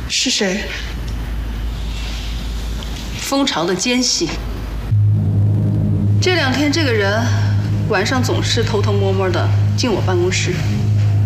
是谁？ 蜂巢的奸细。这2天，这个人晚上总是偷偷摸摸的进我办公室。